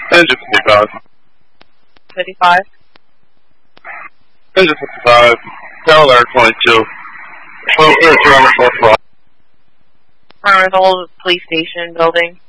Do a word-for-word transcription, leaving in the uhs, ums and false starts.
Engine fifty-five. fifty-five? Engine fifty-five. Tower Air twenty-two. Well, Air Tower four five. Or the old police station building.